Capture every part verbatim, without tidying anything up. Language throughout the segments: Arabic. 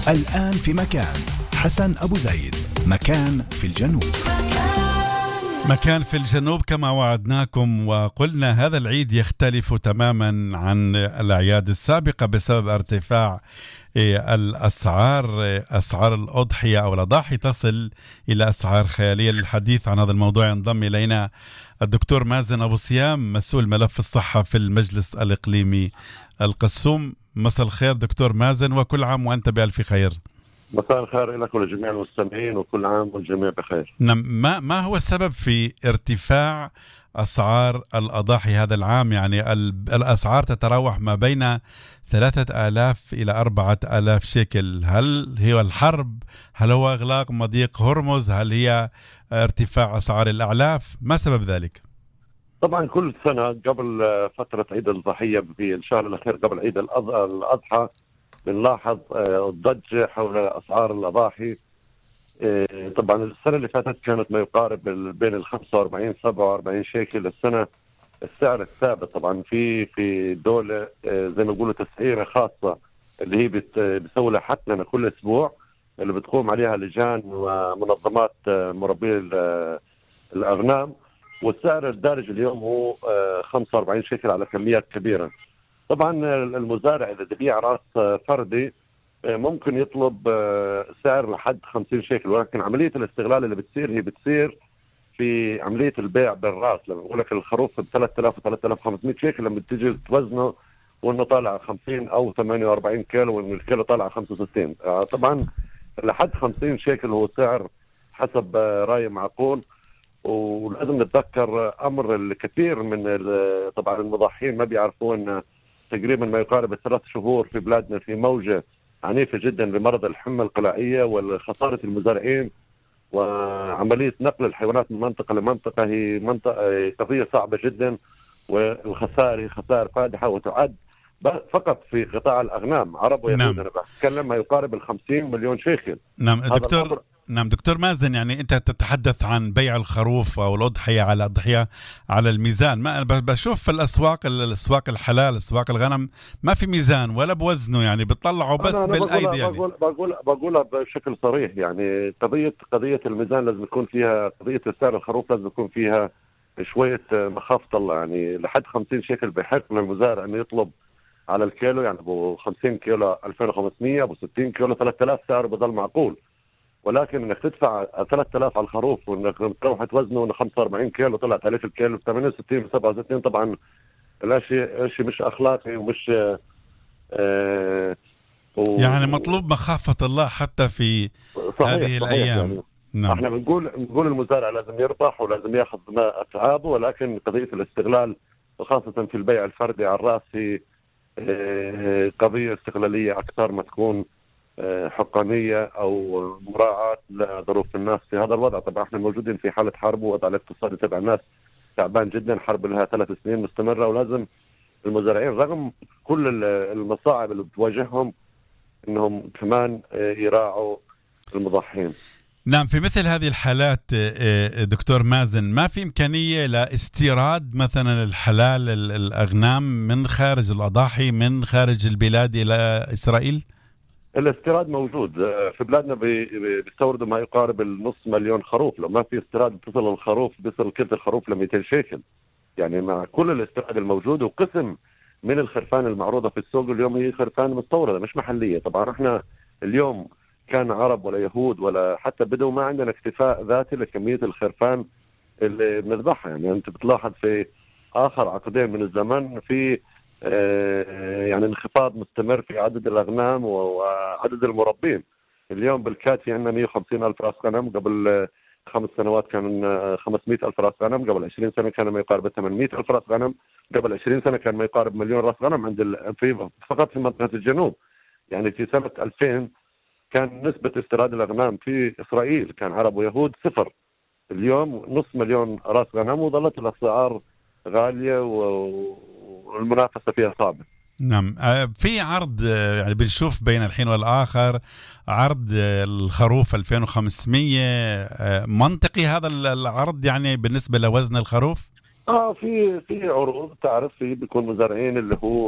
الآن في مكان. حسن أبو زايد، مكان في الجنوب. مكان في الجنوب كما وعدناكم وقلنا هذا العيد يختلف تماما عن الأعياد السابقة بسبب ارتفاع الأسعار. أسعار الأضحية أو الأضاحي تصل إلى أسعار خيالية. للحديث عن هذا الموضوع ينضم إلينا الدكتور مازن أبو صيام، مسؤول ملف الصحة في المجلس الإقليمي القسوم. مساء الخير دكتور مازن، وكل عام وأنت بألف خير. مساء الخير لك ولجميع المستمعين، وكل عام والجميع بخير. نعم، ما ما هو السبب في ارتفاع أسعار الأضاحي هذا العام؟ يعني الأسعار تتراوح ما بين ثلاثة آلاف إلى أربعة آلاف شيكل. هل هي الحرب؟ هل هو إغلاق مضيق هرمز؟ هل هي ارتفاع أسعار الأعلاف؟ ما سبب ذلك؟ طبعا كل سنة قبل فترة عيد الضحية في الشهر الأخير قبل عيد الأضحى بنلاحظ الضجة حول أسعار الأضاحي. طبعا السنة اللي فاتت كانت ما يقارب بين ال خمسة وأربعين سبعة وأربعين شيكل. السنة السعر الثابت طبعا في في دولة زي ما يقولوا تسعيرة خاصة اللي هي بتسوي لها حقنا كل أسبوع، اللي بتقوم عليها لجان ومنظمات مربي الأغنام، والسعر الدارج اليوم هو خمسة وأربعين شيكل على كميات كبيرة. طبعا المزارع إذا بيبيع راس فردي ممكن يطلب سعر لحد خمسين شيكل، ولكن عملية الاستغلال اللي بتصير هي بتصير في عملية البيع بالراس. لما يقول لك الخروف ب ثلاثة آلاف و ثلاثة آلاف وخمسمائة شيكل، لما تيجي توزنه وانه طالع خمسين او ثمانية وأربعين كيلو وان الكيلو طالع خمسة وستين، طبعا لحد خمسين شيكل هو سعر حسب رأي معقول. ولازم نتذكر امر الكثير من طبعا المضحين ما بيعرفوا ان تقريبا ما يقارب الثلاث شهور في بلادنا في موجة عنيفة جدا لمرض الحمى القلائية والخسارة المزارعين، وعملية نقل الحيوانات من منطقة لمنطقة هي منطقة قضية صعبة جدا، والخسائر هي خسائر فادحة وتعد فقط في قطاع الأغنام عرب ويهود. نعم. أنا بتكلم ما يقارب الخمسين مليون شيكل. نعم دكتور. نعم دكتور مازن، يعني أنت تتحدث عن بيع الخروف أو الأضحية على أضحية على الميزان. ما بشوف في الأسواق الأسواق الحلال أسواق الغنم ما في ميزان ولا بوزنه، يعني بيطلعوا بس أنا أنا بالأيدي. يعني بقول بقول بقولها بشكل صريح، يعني قضية قضية الميزان لازم يكون فيها، قضية سعر الخروف لازم يكون فيها شوية مخافة الله. يعني لحد خمسين شيكل بحق للمزارع إنه يطلب على الكيلو، يعني أبو خمسين كيلو ألفين وخمسمائة، أبو ستين كيلو ثلاثة آلاف، سعره بضل معقول. ولكن انك تدفع ثلاثة آلاف على الخروف وانك تروح توزنه انه خمسة وأربعين كيلو طلعت عليه في الكيلو ثمانية وستين سبعة وستين، طبعا الاشي شيء مش اخلاقي ومش آه و... يعني مطلوب مخافة الله حتى في صحيح هذه صحيح الأيام. يعني نعم. احنا بنقول بنقول المزارع لازم يربح ولازم ياخذ اتعابه، ولكن قضية الاستغلال وخاصة في البيع الفردي على الراس هي آه قضية استغلالية اكثر ما تكون حقانية أو مراعاة لظروف الناس في هذا الوضع. طبعا احنا موجودين في حالة حرب، ووضع الاقتصادي تبع الناس تعبان جدا، حرب لها ثلاث سنين مستمرة، ولازم المزارعين رغم كل المصاعب اللي بتواجههم انهم كمان يراعوا المضحين. نعم، في مثل هذه الحالات دكتور مازن ما في إمكانية لاستيراد مثلا الحلال الأغنام من خارج الأضاحي من خارج البلاد إلى إسرائيل؟ الاستيراد موجود في بلادنا، بيستوردوا ما يقارب النص مليون خروف. لو ما في استيراد بتصل الخروف بيصل كيلو الخروف ل مئتين شيكل، يعني مع كل الاستيراد الموجود. وقسم من الخرفان المعروضة في السوق اليوم هي خرفان مستوردة مش محلية. طبعا احنا اليوم كان عرب ولا يهود ولا حتى بدو ما عندنا اكتفاء ذاتي لكمية الخرفان اللي بنذبحها. يعني انت بتلاحظ في اخر عقدين من الزمن في يعني انخفاض مستمر في عدد الأغنام وعدد المربين. اليوم بالكاتي عندنا مئة وخمسين ألف رأس غنم، قبل خمس سنوات كان خمسمائة ألف رأس غنم، قبل عشرين سنة كان ما يقارب ثمانمائة ألف رأس غنم، قبل عشرين سنة كان ما يقارب مليون رأس غنم عند في فقط في منطقة الجنوب. يعني في سنة ألفين كان نسبة استيراد الأغنام في إسرائيل كان عرب ويهود صفر. اليوم نص مليون رأس غنم، وظلت الأسعار غالية والمنافسة فيها صعبة. نعم، في عرض يعني بنشوف بين الحين والآخر عرض الخروف ألفين وخمسمائة، منطقي هذا العرض يعني بالنسبة لوزن الخروف؟ اه في في عروض تعرف، في بيكون مزارعين اللي هو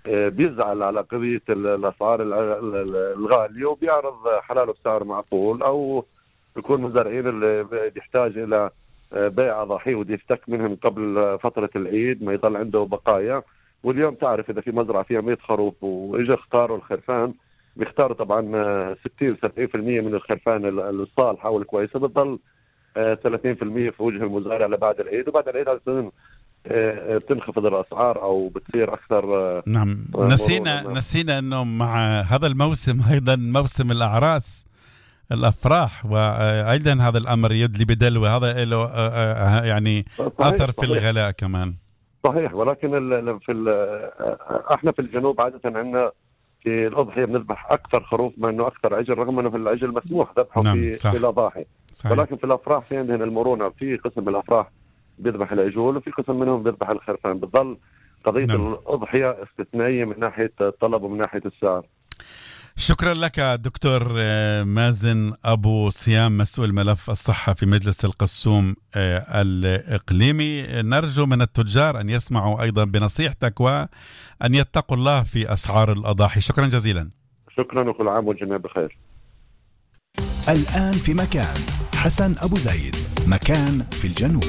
بيزعل على قضية الأسعار الغالية وبيعرض حلاله بسعر معقول، أو بيكون مزارعين اللي بيحتاج إلى بيع أضاحيه ودي يفتك منهم قبل فترة العيد ما يضل عنده بقايا. واليوم تعرف إذا في مزرعة فيها مئة خروف وإجا اختاروا الخرفان، بيختاروا طبعا ستين سبعين بالمئة من الخرفان الصالحة والكويسة، بتضل ثلاثين بالمئة في وجه المزارع لبعد العيد، وبعد العيد على بتنخفض الأسعار أو بتصير أكثر. نعم، نسينا نسينا أنه مع هذا الموسم أيضا موسم الأعراس الأفراح، وأيضا هذا الأمر يدلي بدلو، هذا له يعني صحيح أثر في صحيح. الغلاء كمان صحيح. ولكن في احنا في الجنوب عادة عندنا في الأضحية بنذبح أكثر خروف ما إنه أكثر عجل، رغم إنه في العجل مسموح ذبحه نعم في, في الأضاحي، ولكن في الأفراح في عندنا المرونة، في قسم الأفراح بيذبح العجول وفي قسم منهم بيذبح الخرفان. بتضل قضية نعم. الأضحية استثنائية من ناحية الطلب ومن ناحية السعر. شكرا لك دكتور مازن أبو صيام، مسؤول ملف الصحة في مجلس القسوم الإقليمي. نرجو من التجار أن يسمعوا أيضا بنصيحتك وأن يتقوا الله في أسعار الأضاحي. شكرا جزيلا. شكرا وكل عام والجميع بخير. الآن في مكان، حسن أبو زايد، مكان في الجنوب.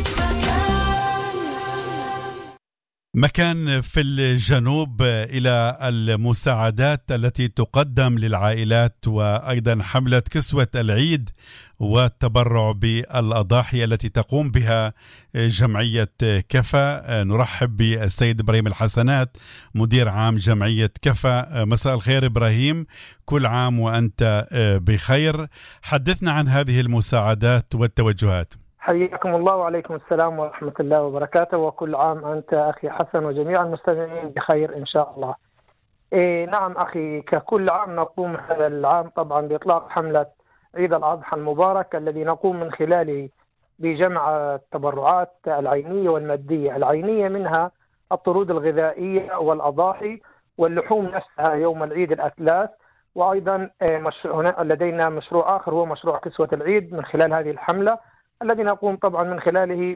مكان في الجنوب إلى المساعدات التي تقدم للعائلات، وأيضا حملة كسوة العيد والتبرع بالأضاحي التي تقوم بها جمعية كفا. نرحب بالسيد إبراهيم الحسنات، مدير عام جمعية كفا. مساء الخير إبراهيم، كل عام وأنت بخير. حدثنا عن هذه المساعدات والتوجهات. حياكم الله وعليكم السلام ورحمة الله وبركاته، وكل عام أنت أخي حسن وجميع المستمعين بخير إن شاء الله. إيه نعم أخي، ككل عام نقوم هذا العام طبعا بإطلاق حملة عيد الأضحى المبارك، الذي نقوم من خلاله بجمع التبرعات العينية والمادية. العينية منها الطرود الغذائية والأضاحي واللحوم نفسها يوم العيد الأثلاث، وأيضا مشروع لدينا مشروع آخر هو مشروع كسوة العيد من خلال هذه الحملة، الذي نقوم طبعا من خلاله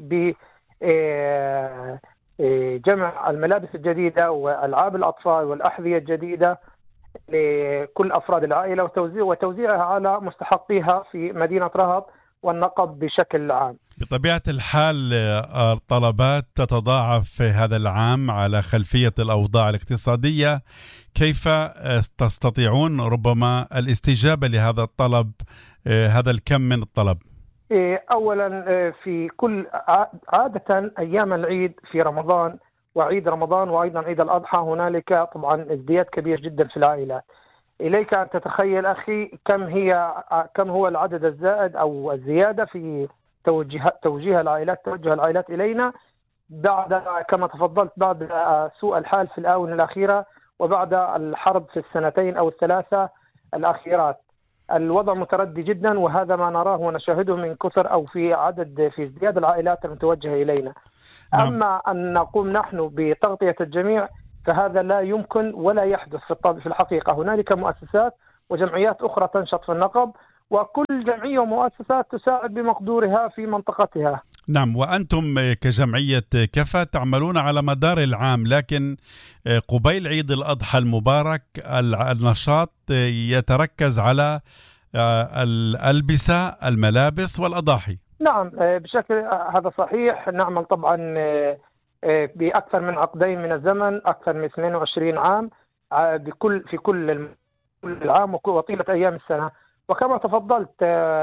بجمع الملابس الجديدة وألعاب الأطفال والأحذية الجديدة لكل أفراد العائلة وتوزيع وتوزيعها على مستحقيها في مدينة رهط والنقب بشكل عام. بطبيعة الحال الطلبات تتضاعف هذا العام على خلفية الأوضاع الاقتصادية، كيف تستطيعون ربما الاستجابة لهذا الطلب، هذا الكم من الطلب؟ أولا في كل عادة أيام العيد في رمضان وعيد رمضان وأيضا عيد الأضحى هنالك طبعا ازدياد كبير جدا في العائلات. إليك أن تتخيل أخي كم هي كم هو العدد الزائد أو الزيادة في توجيه توجيه العائلات توجه العائلات إلينا بعد كما تفضلت بعد سوء الحال في الآونة الأخيرة وبعد الحرب في السنتين أو الثلاثة الأخيرات. الوضع متردي جدا، وهذا ما نراه ونشاهده من كثر أو في عدد في ازدياد العائلات المتوجهة إلينا. نعم. أما أن نقوم نحن بتغطية الجميع فهذا لا يمكن ولا يحدث في الحقيقة. هنالك مؤسسات وجمعيات أخرى تنشط في النقب، وكل جمعية ومؤسسات تساعد بمقدورها في منطقتها. نعم، وأنتم كجمعية كفا تعملون على مدار العام، لكن قبيل عيد الأضحى المبارك النشاط يتركز على الألبسة، الملابس والأضاحي. نعم بشكل هذا صحيح. نعمل طبعا بأكثر من عقدين من الزمن، أكثر من اثنين وعشرين عام بكل في كل العام وطيلة أيام السنة. وكما تفضلت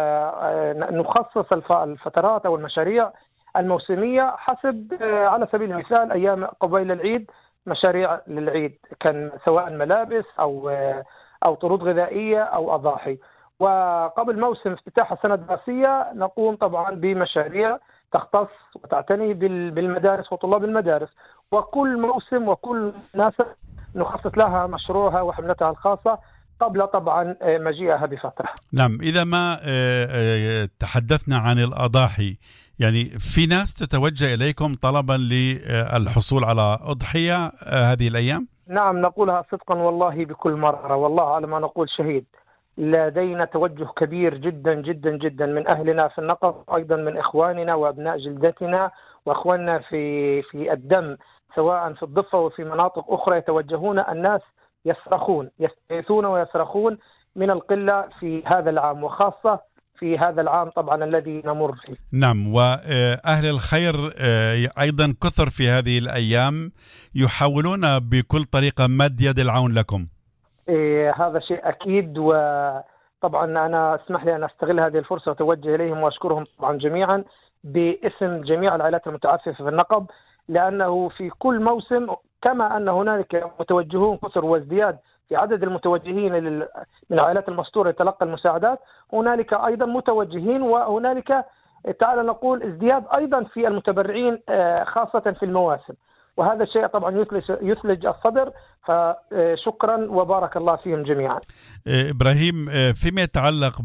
نخصص الفترات أو المشاريع الموسمية حسب، على سبيل المثال أيام قبيل العيد مشاريع للعيد كان سواء ملابس أو أو طرود غذائية أو أضاحي. وقبل موسم افتتاح السنة الدراسية نقوم طبعا بمشاريع تختص وتعتني بالمدارس وطلاب المدارس، وكل موسم وكل مناسبة نخصص لها مشروعها وحملتها الخاصة قبل طبعا مجيئها بفترة. نعم، إذا ما تحدثنا عن الأضاحي، يعني في ناس تتوجه إليكم طلبا للحصول على أضحية هذه الأيام؟ نعم نقولها صدقا والله بكل مرة، والله على ما نقول شهيد. لدينا توجه كبير جدا جدا جدا من أهلنا في النقب، أيضا من إخواننا وأبناء جلدتنا وأخواننا في في الدم سواء في الضفة وفي مناطق أخرى يتوجهون، الناس يصرخون يستغيثون ويصرخون من القلة في هذا العام، وخاصة في هذا العام طبعا الذي نمر فيه. نعم، وأهل الخير أيضا كثر في هذه الأيام يحاولون بكل طريقة مد يد العون لكم. إيه هذا شيء أكيد، وطبعا أنا اسمح لي أن أستغل هذه الفرصة وأتوجه إليهم وأشكرهم طبعا جميعا باسم جميع العائلات المتعففة في النقب، لأنه في كل موسم كما أن هنالك متوجهون كثر وازدياد في عدد المتوجهين من العائلات المستورة يتلقى المساعدات، هنالك أيضا متوجهين وهنالك تعال نقول ازدياد أيضا في المتبرعين خاصة في المواسم، وهذا الشيء طبعا يثلج الصدر، فشكرا وبارك الله فيهم جميعا. إبراهيم، فيما يتعلق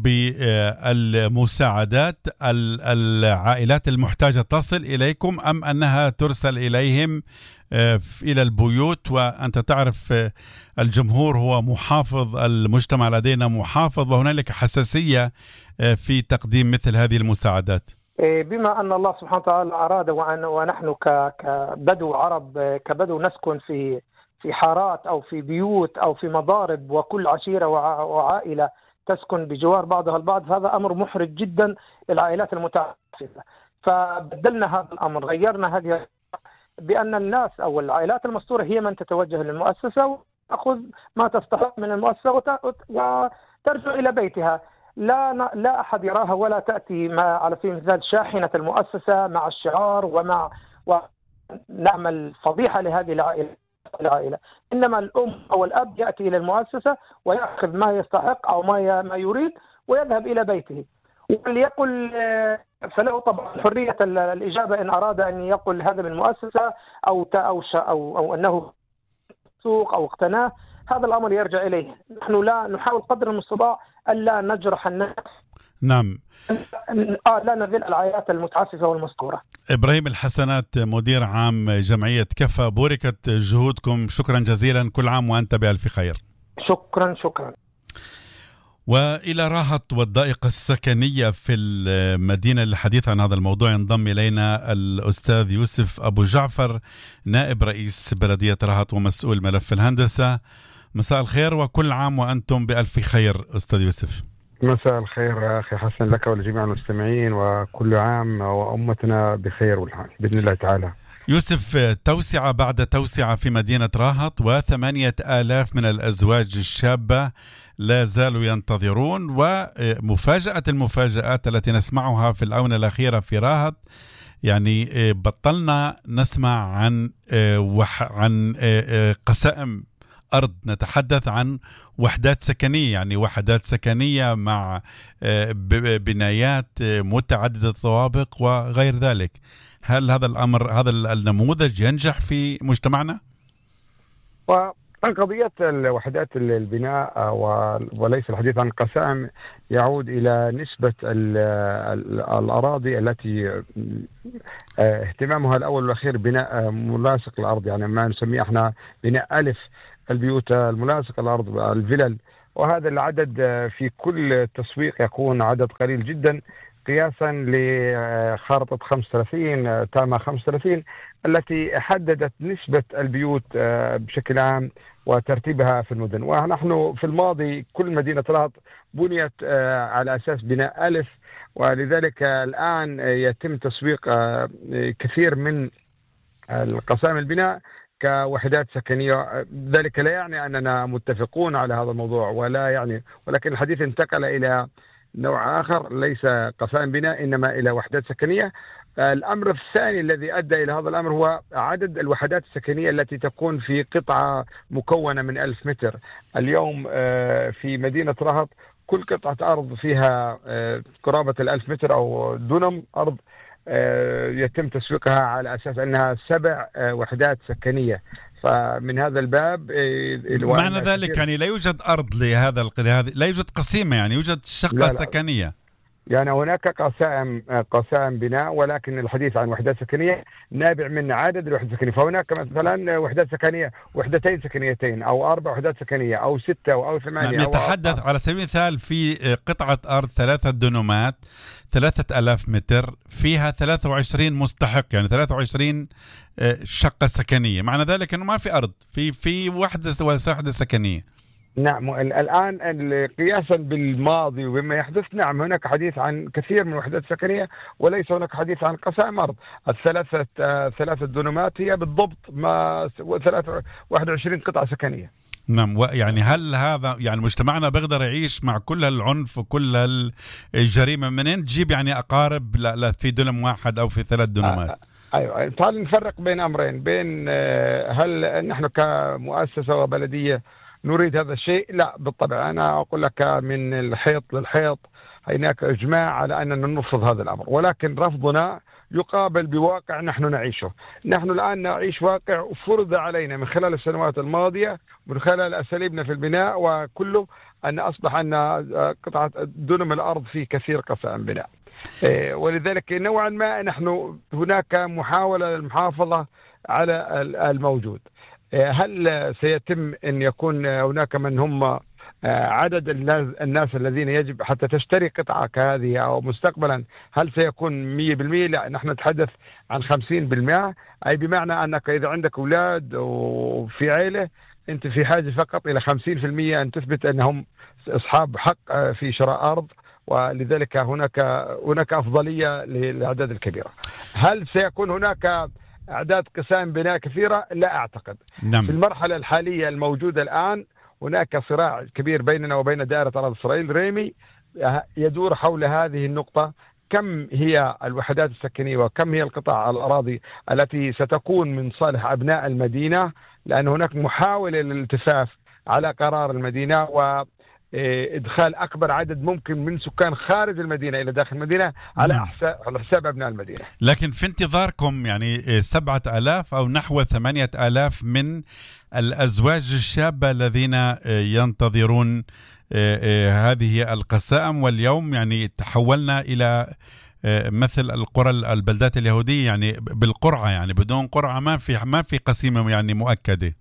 بالمساعدات، العائلات المحتاجة تصل إليكم أم أنها ترسل إليهم إلى البيوت؟ وأنت تعرف الجمهور هو محافظ، المجتمع لدينا محافظ، وهنالك حساسية في تقديم مثل هذه المساعدات. بما أن الله سبحانه وتعالى أراد ونحن كبدو عرب كبدو نسكن في في حارات أو في بيوت أو في مضارب، وكل عشيرة وعائلة تسكن بجوار بعضها البعض، هذا أمر محرج جدا للعائلات المتعففة، فبدلنا هذا الأمر، غيرنا هذه بأن الناس أو العائلات المستورة هي من تتوجه للمؤسسة وتأخذ ما تستحق من المؤسسة وترجع إلى بيتها، لا لا أحد يراها ولا تأتي ما على سبيل المثال شاحنة المؤسسة مع الشعار ومع ونعمل فضيحة لهذه العائلة العائلة إنما الأم أو الأب يأتي إلى المؤسسة ويأخذ ما يستحق أو ما ما يريد ويذهب إلى بيته، وليقل فله طبعا حرية الإجابة إن أراد أن يقول هذا من مؤسسة أو أو أو, أو أنه سوق أو اقتناه، هذا الأمر يرجع إليه. نحن لا نحاول قدر المستطاع ألا نجرح الناس. نعم. آه لا نذل العائلات المتعففة والمستورة. إبراهيم الحسنات، مدير عام جمعية كفا، بوركت جهودكم، شكرا جزيلا، كل عام وأنت بألف خير. شكرا شكرا. وإلى راحت والضائقة السكنية في المدينة، للحديث عن هذا الموضوع ينضم إلينا الأستاذ يوسف أبو جعفر، نائب رئيس بلدية راحت ومسؤول ملف الهندسة. مساء الخير وكل عام وأنتم بألف خير أستاذ يوسف. مساء الخير أخي حسن لك ولجميع المستمعين، وكل عام وأمتنا بخير والحال بإذن الله تعالى. يوسف، توسعة بعد توسعة في مدينة راحت، وثمانية آلاف من الأزواج الشابة لا زالوا ينتظرون، ومفاجأة المفاجآت التي نسمعها في الآونة الأخيرة في راحت، يعني بطلنا نسمع عن عن قسائم أرض، نتحدث عن وحدات سكنية، يعني وحدات سكنية مع بنايات متعددة الطوابق وغير ذلك. هل هذا الأمر، هذا النموذج ينجح في مجتمعنا؟ وقضية الوحدات البناء وليس الحديث عن القسائم يعود إلى نسبة الأراضي التي اهتمامها الأول والأخير بناء ملاصق الأرض، يعني ما نسميه احنا بناء ألف، البيوت الملاصقة الأرض، الفلل، وهذا العدد في كل تسويق يكون عدد قليل جدا قياسا لخارطة خمسة وثلاثين تامة خمسة وثلاثين التي حددت نسبة البيوت بشكل عام وترتيبها في المدن. ونحن في الماضي كل مدينة راحت بنيت على أساس بناء ألف، ولذلك الآن يتم تسويق كثير من القسائم البناء كوحدات سكنية. ذلك لا يعني أننا متفقون على هذا الموضوع، ولا يعني، ولكن الحديث انتقل إلى نوع آخر، ليس قسائم بناء إنما إلى وحدات سكنية. الأمر الثاني الذي أدى إلى هذا الأمر هو عدد الوحدات السكنية التي تكون في قطعة مكونة من ألف متر. اليوم في مدينة راحت كل قطعة أرض فيها قرابة الألف متر أو دونم أرض يتم تسويقها على أساس أنها سبع وحدات سكنية. فمن هذا الباب معنى ذلك يعني لا يوجد أرض لهذا، لا يوجد قسيمة، يعني يوجد شقة لا لا سكنية. يعني هناك قسائم قسائم بناء، ولكن الحديث عن وحدات سكنية نابع من عدد الوحدات السكنية. فهناك مثلا وحدات سكنية وحدتين سكنيتين أو أربع وحدات سكنية أو ستة أو ثمانية. نعم، يتحدث على سبيل المثال في قطعة أرض ثلاثة دنومات ثلاثة ألاف متر فيها ثلاثة وعشرين مستحق، يعني ثلاثة وعشرين شقة سكنية، معنى ذلك أنه ما في أرض في في وحدة وحدة سكنية. نعم، الآن قياسا بالماضي وبما يحدث، نعم هناك حديث عن كثير من وحدات سكنية وليس هناك حديث عن قسائم أرض. الثلاثة ثلاثة دنومات هي بالضبط ما ثلاثة واحد وعشرين قطعة سكنية. نعم، يعني هل هذا يعني مجتمعنا بيقدر يعيش مع كل هالعنف وكل هالجريمة؟ منين تجيب يعني أقارب لا في دنم واحد أو في ثلاث دنومات؟ أيوة، تعال نفرق بين أمرين، بين هل نحن كمؤسسة وبلدية نريد هذا الشيء؟ لا بالطبع. أنا أقول لك من الحيط للحيط هناك إجماع على أننا نرفض هذا الأمر، ولكن رفضنا يقابل بواقع نحن نعيشه. نحن الآن نعيش واقع فرض علينا من خلال السنوات الماضية من خلال أساليبنا في البناء وكله، أن أصبح أن قطعة دنم الأرض في كثير قسائم بناء، ولذلك نوعا ما نحن هناك محاولة للمحافظة على الموجود. هل سيتم أن يكون هناك من هم عدد الناس الذين يجب حتى تشتري قطعة كهذه أو مستقبلا هل سيكون مية بالمية؟ لا، نحن نتحدث عن خمسين بالمئة، أي بمعنى أنك إذا عندك أولاد وفي عائلة أنت في حاجة فقط إلى خمسين بالمئة أن تثبت أنهم أصحاب حق في شراء أرض، ولذلك هناك هناك أفضلية للأعداد الكبيرة. هل سيكون هناك أعداد قسائم بناء كثيرة؟ لا أعتقد. نعم. في المرحلة الحالية الموجودة الآن هناك صراع كبير بيننا وبين دائرة أراضي إسرائيل ريمي يدور حول هذه النقطة، كم هي الوحدات السكنية وكم هي القطع الأراضي التي ستكون من صالح أبناء المدينة، لأن هناك محاولة للالتفاف على قرار المدينة وإدخال أكبر عدد ممكن من سكان خارج المدينة إلى داخل المدينة على حساب أبناء المدينة. لكن في انتظاركم يعني سبعة آلاف أو نحو ثمانية آلاف من الأزواج الشابة الذين ينتظرون هذه القسائم، واليوم يعني تحولنا إلى مثل القرى البلدات اليهودية يعني بالقرعة، يعني بدون قرعة ما في ما في قسيمة يعني مؤكدة.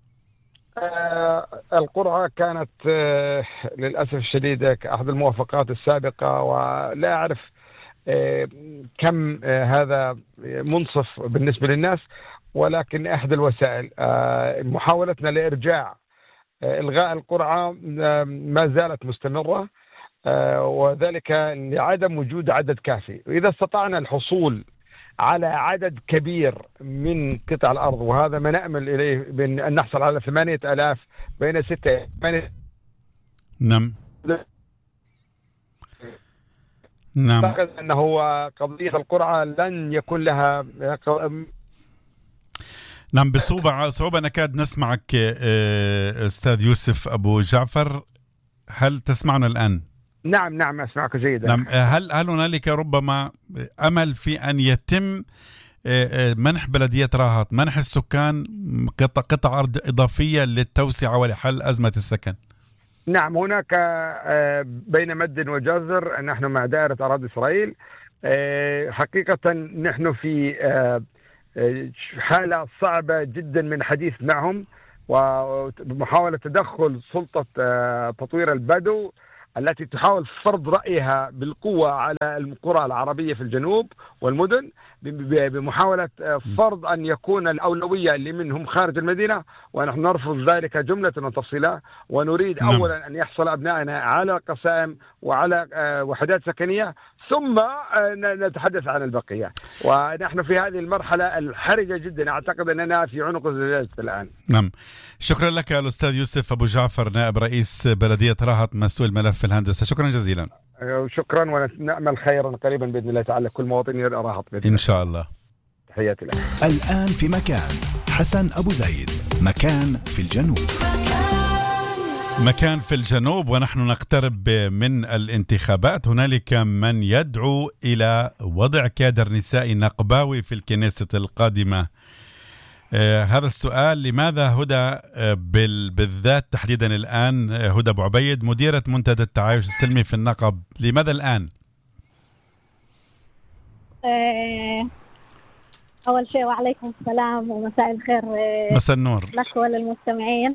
آه القرعة كانت آه للأسف الشديد أحد الموافقات السابقة، ولا أعرف آه كم آه هذا منصف بالنسبة للناس، ولكن أحد الوسائل آه محاولتنا لإرجاع آه إلغاء القرعة آه ما زالت مستمرة، آه وذلك لعدم وجود عدد كافي. وإذا استطعنا الحصول على عدد كبير من قطع الأرض، وهذا ما نأمل إليه بأن نحصل على ثمانية آلاف بين ستة ثمانية. نعم نعم. أعتقد أنه قضية القرعة لن يكون لها. نعم، بصعوبة صعوبة نكاد نسمعك أستاذ يوسف أبو جعفر. هل تسمعنا الآن؟ نعم نعم أسمعك جيدا. نعم. هل هل هنالك ربما أمل في أن يتم منح بلدية راهط منح السكان قطع قطع أرض إضافية للتوسعة ولحل أزمة السكن؟ نعم، هناك بين مد وجزر نحن مع دائرة أراضي إسرائيل. حقيقة نحن في حالة صعبة جدا من الحديث معهم ومحاولة تدخل سلطة تطوير البدو التي تحاول فرض رأيها بالقوة على القرى العربية في الجنوب والمدن بمحاولة فرض أن يكون الأولوية لمن هم خارج المدينة، ونحن نرفض ذلك جملة وتفصيلا، ونريد نعم. أولا أن يحصل أبنائنا على قسائم وعلى وحدات سكنية ثم نتحدث عن البقية. ونحن في هذه المرحلة الحرجة جدا، أعتقد أننا في عنق الزجاجة الآن. نعم، شكرا لك الأستاذ يوسف أبو جعفر نائب رئيس بلدية راهط مسؤول ملف الهندسة، شكرا جزيلا. شكرا، ونأمل خيرا قريبا بإذن الله تعالى كل مواطني راهط بإذن إن شاء الله. تحياتي لك. الآن في مكان حسن أبو زايد، مكان في الجنوب. مكان في الجنوب، ونحن نقترب من الانتخابات. هنالك من يدعو إلى وضع كادر نسائي نقباوي في الكنيسة القادمة. آه هذا السؤال، لماذا هدى آه بالذات تحديدا الآن؟ آه هدى أبو عبيد مديرة منتدى التعايش السلمي في النقب، لماذا الآن؟ أول شيء وعليكم السلام ومساء الخير. مساء النور لك وللمستمعين.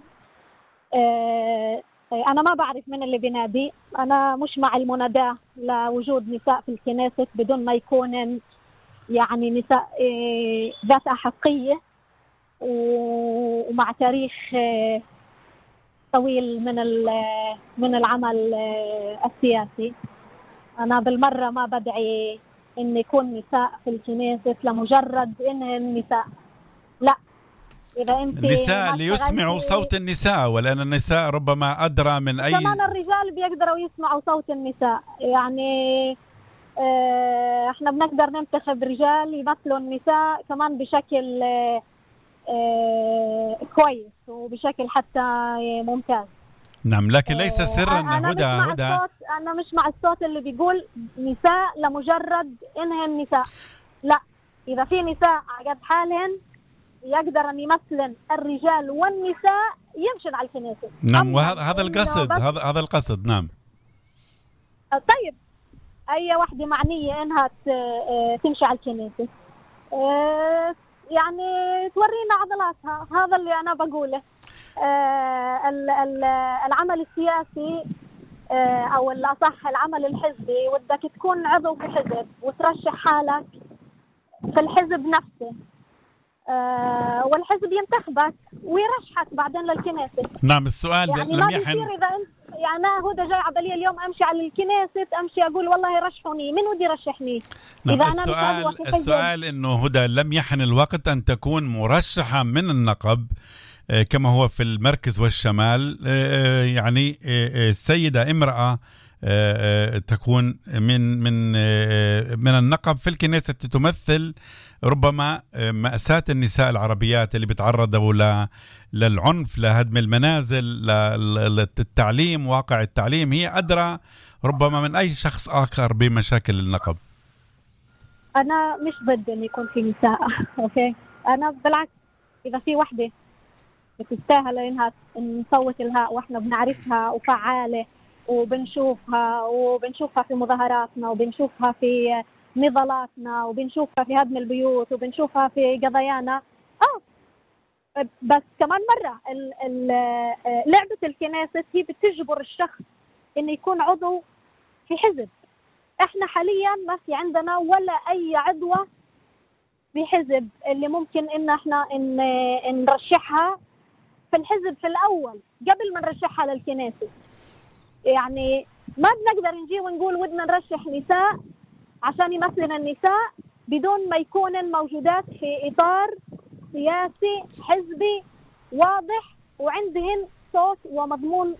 أنا ما بعرف من اللي بينادي، أنا مش مع المناداة لوجود نساء في الكنيسة بدون ما يكون يعني نساء ذات أحقية ومع تاريخ طويل من من العمل السياسي. أنا بالمرة ما بدعي إن يكون نساء في الكنيسة لمجرد إنهن نساء، لا. إذا أنت النساء ليسمعوا صوت النساء، ولأن النساء ربما أدرى من أي. كمان الرجال بيقدروا يسمعوا صوت النساء، يعني اه احنا بنقدر ننتخب رجال يمثلوا النساء كمان بشكل اه اه كويس وبشكل حتى ممتاز. نعم، لكن ليس سرا أنا هدى هدى أنا مش مع الصوت اللي بيقول نساء لمجرد إنهن نساء، لا. إذا في نساء عقد حالهن يقدر أن يمثلن الرجال والنساء يمشن على الكنيسة. نعم، وهذا هذا القصد، هذا هذا القصد. نعم. طيب أي واحدة معنية إنها تمشي على الكنيسة يعني تورينا عضلاتها، هذا اللي أنا بقوله. آه العمل السياسي آه أو الأصح العمل الحزبي، ودك تكون عضو في حزب وترشح حالك في الحزب نفسه، آه والحزب ينتخبك ويرشحك بعدين للكنيسة. نعم، السؤال يعني لم ما يحن. بيصير إذا أنت يعني أنا هدى جاي عبالي اليوم أمشي على الكنيسة، أمشي أقول والله رشحوني، من ودي رشحني؟ نعم، إذا السؤال أنا السؤال إنه هدى لم يحن الوقت أن تكون مرشحة من النقب كما هو في المركز والشمال، يعني السيدة امرأة تكون من من من النقب في الكنيسة تمثل ربما مأساة النساء العربيات اللي بيتعرضوا للعنف، لهدم المنازل، للتعليم، واقع التعليم. هي أدرى ربما من أي شخص آخر بمشاكل النقب. أنا مش ضد إن يكون في نساء، أوكي. أنا بالعكس، إذا في وحدة بتستاهل إنها نصوت لها وإحنا بنعرفها وفعالة وبنشوفها وبنشوفها في مظاهراتنا وبنشوفها في نضالاتنا وبنشوفها في هدم البيوت وبنشوفها في قضايانا، آه بس كمان مرة ال ال لعبة الكنيسة هي بتجبر الشخص إنه يكون عضو في حزب. إحنا حاليا ما في عندنا ولا أي عضوة بحزب اللي ممكن إن إحنا إن نرشحها في الحزب في الأول قبل ما نرشحها للكنيسة. يعني ما بنقدر نجي ونقول ودنا نرشح نساء عشان يمثلنا النساء بدون ما يكونن موجودات في إطار سياسي حزبي واضح وعندهن صوت ومضمون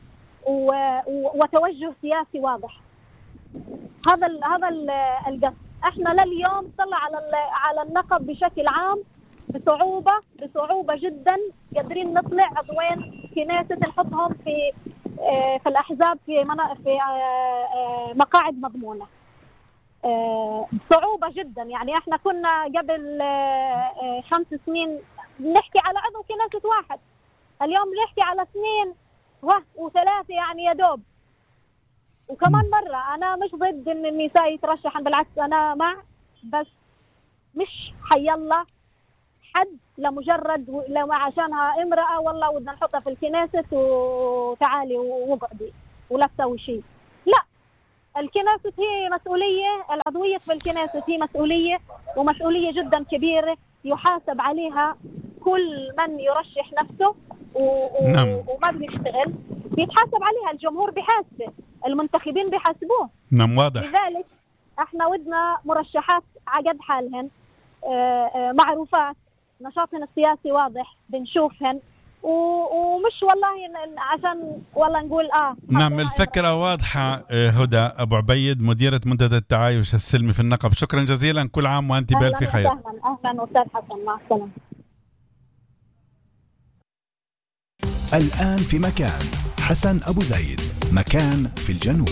وتوجه سياسي واضح. هذا ال هذا القصد. احنا لليوم طلع على على النقب بشكل عام بصعوبة بصعوبة جدا قادرين نطلع عضوين كنيسة نحطهم في في الأحزاب في في مقاعد مضمونة بصعوبة جدا. يعني احنا كنا قبل خمس سنين نحكي على عضو كنيسة واحد، اليوم نحكي على اثنين وثلاثة، يعني يا دوب. وكمان مرة أنا مش ضد إن النساء يترشحن، بالعكس أنا مع، بس مش حيالله حد لمجرد لما عشانها امرأة والله ودنا نحطها في الكنيسة وتعالي وقعدي ولا تسوي شيء. لا، الكنيسة هي مسؤولية، العضوية في الكنيسة هي مسؤولية ومسؤولية جدا كبيرة يحاسب عليها كل من يرشح نفسه و... نعم. وما بيشتغل بيتحاسب عليها، الجمهور بيحاسبه، المنتخبين بيحاسبوه. نعم، واضح. لذلك احنا ودنا مرشحات عقد حالهن معروفات، نشاطهن السياسي واضح بنشوفهن، ومش والله عشان والله نقول اه. نعم، الفكرة واضحة. هدى أبو عبيد، مديرة منتدى التعايش السلمي في النقب، شكرا جزيلا، كل عام وأنت بألف خير. أهلا أهلا أستاذ حسن، مع السلامة. الآن في مكان حسن أبو زايد، مكان في الجنوب.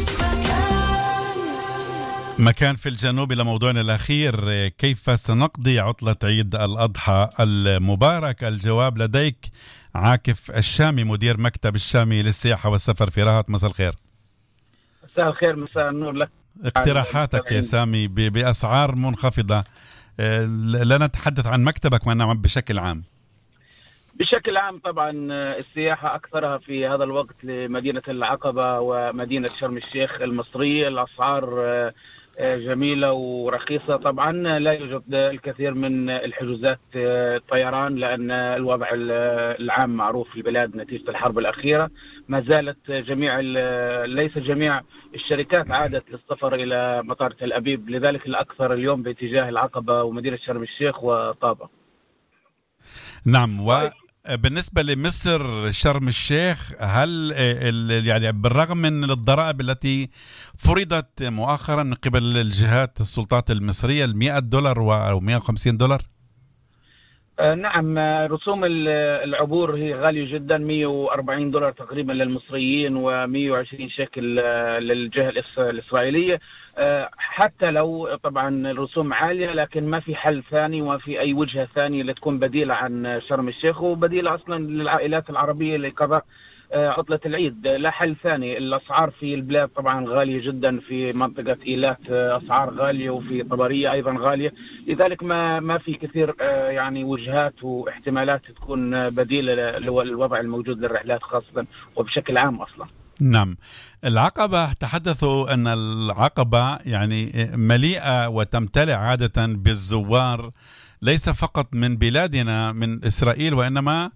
مكان في الجنوب. إلى موضوعنا الأخير، كيف سنقضي عطلة عيد الأضحى المبارك؟ الجواب لديك عاكف الشامي، مدير مكتب الشامي للسياحة والسفر في رهط. مساء الخير. مساء الخير، مساء النور لك اقتراحاتك يا سامي بأسعار منخفضة، لا نتحدث عن مكتبك وإنما بشكل عام. بشكل عام طبعا السياحة أكثرها في هذا الوقت لمدينة العقبة ومدينة شرم الشيخ المصرية. الأسعار جميلة ورخيصة. طبعا لا يوجد الكثير من الحجوزات الطيران لأن الوضع العام معروف في البلاد نتيجة الحرب الأخيرة. ما زالت جميع ليس جميع الشركات عادت للسفر إلى مطار تل أبيب، لذلك الأكثر اليوم باتجاه العقبة ومدينة شرم الشيخ وطابة. نعم. وبالنسبة لمصر شرم الشيخ، هل يعني بالرغم من الضرائب التي فرضت مؤخرا من قبل الجهات السلطات المصرية المئة دولار أو مئة وخمسين دولار؟ نعم، رسوم العبور هي غالية جدا، مئة وأربعين دولار تقريبا للمصريين ومئة وعشرين شيكل للجهة الإسرائيلية. حتى لو طبعا الرسوم عالية لكن ما في حل ثاني وما في أي وجهة ثانية لتكون بديلة عن شرم الشيخ وبديلة أصلا للعائلات العربية لقضاء عطلة العيد. لا حل ثاني. الأسعار في البلاد طبعا غالية جدا، في منطقة إيلات أسعار غالية وفي طبرية أيضا غالية، لذلك ما ما في كثير يعني وجهات واحتمالات تكون بديلة للوضع الموجود للرحلات خاصة وبشكل عام أصلا. نعم. العقبة، تحدثوا أن العقبة يعني مليئة وتمتلئ عادة بالزوار ليس فقط من بلادنا من إسرائيل وإنما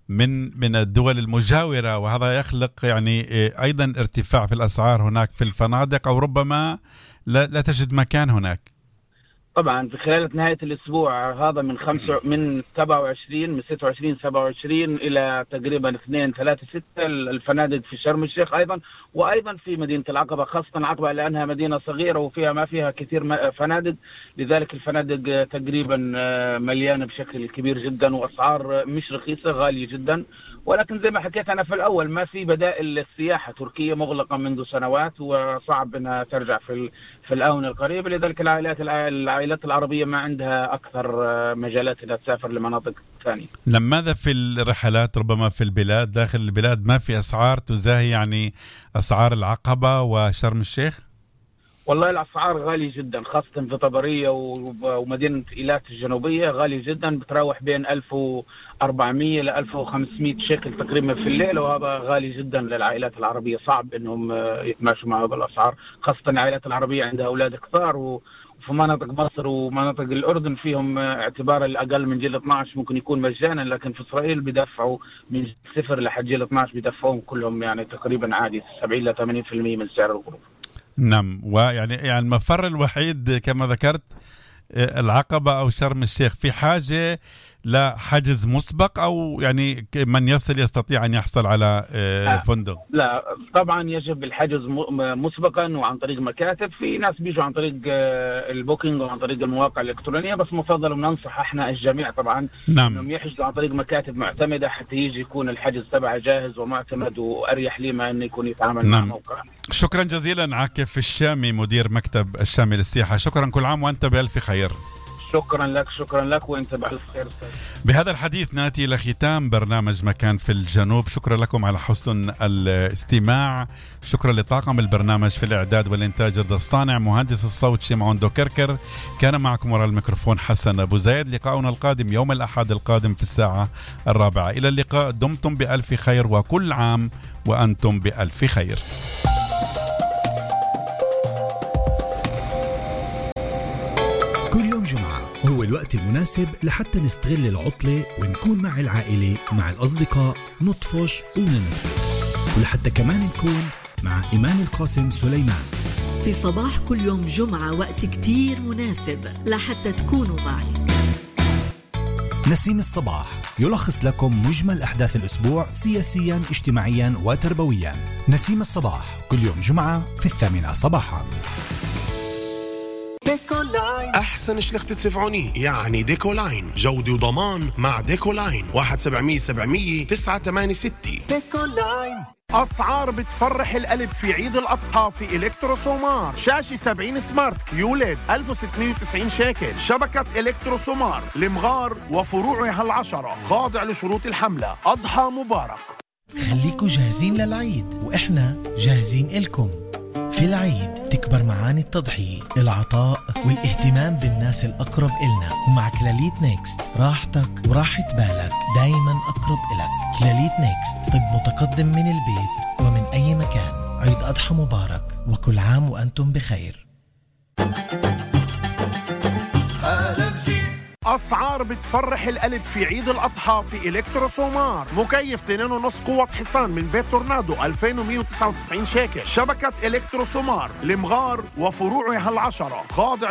من من الدول المجاورة، وهذا يخلق يعني أيضا ارتفاع في الأسعار هناك في الفنادق، أو ربما لا, لا تجد مكان هناك. طبعا في خلال نهاية الأسبوع هذا من خمسة من سبعة وعشرين من ستة وعشرين سبعة وعشرين إلى تقريبا اثنين ثلاثة ستة الفنادق في شرم الشيخ أيضا، وأيضا في مدينة العقبة، خاصة العقبة لأنها مدينة صغيرة وفيها ما فيها كثير فنادق، لذلك الفنادق تقريبا مليانة بشكل كبير جدا وأسعار مش رخيصة، غالية جدا. ولكن زي ما حكيت أنا في الأول ما في بدائل للسياحة. تركيا مغلقة منذ سنوات وصعب أنها ترجع في في الآونة القريبة، لذلك العائلات العائلات العربية ما عندها أكثر مجالات أنها تسافر لمناطق ثانية. لماذا في الرحلات ربما في البلاد داخل البلاد ما في أسعار تزاهي يعني أسعار العقبة وشرم الشيخ؟ والله الأسعار غالية جدا، خاصة في طبرية ومدينة إيلات الجنوبية غالية جدا، بتراوح بين ألف وأربعمئة إلى ألف وخمسمئة شيكل تقريبا في الليل، وهذا غالي جدا للعائلات العربية، صعب إنهم يتماشوا مع هذا الأسعار، خاصة العائلات العربية عندها أولاد كثار، وفي مناطق مصر ومناطق الأردن فيهم اعتبار الأقل من جيل اثني عشر ممكن يكون مجانا، لكن في إسرائيل بيدفعوا من صفر لحد جيل اثني عشر بيدفعوهم كلهم يعني تقريبا عادي سبعين إلى ثمانين بالمئة من سعر الغرفة. نعم. ويعني يعني المفر الوحيد كما ذكرت العقبة أو شرم الشيخ، في حاجة لحجز مسبق أو يعني من يصل يستطيع أن يحصل على فندق؟ لا طبعا يجب الحجز مسبقا وعن طريق مكاتب. في ناس بيجوا عن طريق البوكينج وعن طريق المواقع الإلكترونية، بس مفضل وننصح احنا الجميع طبعا نعم. انهم يحجزوا عن طريق مكاتب معتمدة حتى يجي يكون الحجز تبعه جاهز ومعتمد وأريح لي ما انه يكون يتعامل نعم. مع موقع. شكرا جزيلا عاكف الشامي مدير مكتب الشامي للسياحة، شكرا، كل عام وأنت بألف خير. شكرا لك شكرا لك وانت بألف خير. بهذا الحديث ناتي إلى ختام برنامج مكان في الجنوب. شكرا لكم على حسن الاستماع، شكرا لطاقم البرنامج في الإعداد والإنتاج رضا الصانع، مهندس الصوت شمعون دوكركر، كان معكم وراء الميكروفون حسن أبو زايد. لقاؤنا القادم يوم الأحد القادم في الساعة الرابعة. إلى اللقاء، دمتم بألف خير وكل عام وأنتم بألف خير. كل يوم جمعة هو الوقت المناسب لحتى نستغل العطلة ونكون مع العائلة مع الأصدقاء، نطفش وننبسط، ولحتى كمان نكون مع إيمان القاسم سليمان في صباح كل يوم جمعة. وقت كتير مناسب لحتى تكونوا معي. نسيم الصباح يلخص لكم مجمل أحداث الأسبوع سياسيا اجتماعيا وتربويا. نسيم الصباح كل يوم جمعة في الثامنة صباحا. أحسن شلخت تسفعوني يعني ديكولاين، جودة وضمان مع ديكولاين. واحد سبعمية سبعمية تسعة ثمانية ستة. ديكولاين. أسعار بتفرح القلب في عيد الأضحى في إلكتروسومار. شاشة سبعين سمارت كيوليد ألف وستمية وتسعين شيكل. شبكة إلكتروسومار لمغار وفروعها العشرة، خاضع لشروط الحملة. أضحى مبارك. خليكوا جاهزين للعيد وإحنا جاهزين إلكم. في العيد تكبر معاني التضحية، العطاء والاهتمام بالناس الأقرب إلنا. ومع كلاليت نيكست راحتك وراحة بالك دايما أقرب إلك. كلاليت نيكست، طب متقدم من البيت ومن أي مكان. عيد أضحى مبارك وكل عام وأنتم بخير. أسعار بتفرح القلب في عيد الأضحى في إلكترو سومار. مكيف اثنين ونص قوة حصان من بيت تورنادو ألفين ومئة وتسعة وتسعين شيكل. شبكة إلكترو سومار لمغار وفروعها العشرة، خاضع